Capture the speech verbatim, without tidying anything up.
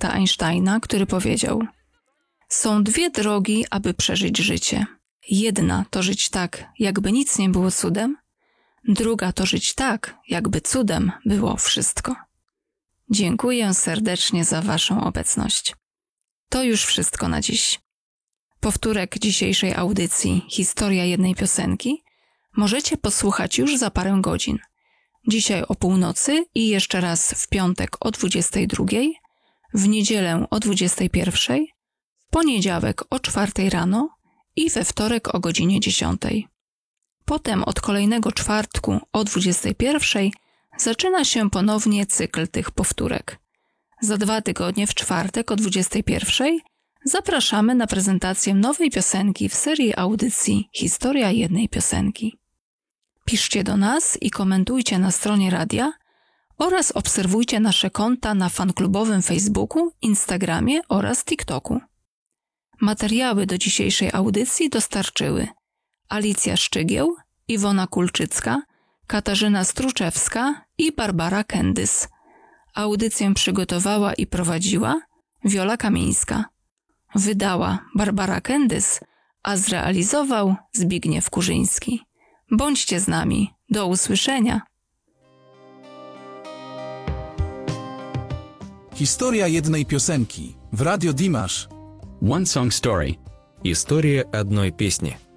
Alberta Einsteina, który powiedział: są dwie drogi, aby przeżyć życie. Jedna to żyć tak, jakby nic nie było cudem, druga to żyć tak, jakby cudem było wszystko. Dziękuję serdecznie za Waszą obecność. To już wszystko na dziś. Powtórek dzisiejszej audycji Historia jednej piosenki możecie posłuchać już za parę godzin. Dzisiaj o północy i jeszcze raz w piątek o dwudziestej drugiej, w niedzielę o dwudziestej pierwszej, w poniedziałek o czwartej rano i we wtorek o godzinie dziesiątej. Potem od kolejnego czwartku o dwudziestej pierwszej zaczyna się ponownie cykl tych powtórek. Za dwa tygodnie w czwartek o dwudziestej pierwszej zapraszamy na prezentację nowej piosenki w serii audycji Historia jednej piosenki. Piszcie do nas i komentujcie na stronie radia oraz obserwujcie nasze konta na fanklubowym Facebooku, Instagramie oraz TikToku. Materiały do dzisiejszej audycji dostarczyły Alicja Szczygieł, Iwona Kulczycka, Katarzyna Struczewska i Barbara Kendys. Audycję przygotowała i prowadziła Wiola Kamińska. Wydała Barbara Kendys, a zrealizował Zbigniew Kurzyński. Bądźcie z nami. Do usłyszenia. Historia jednej piosenki w Radio Dimash. One Song Story. История одной песни.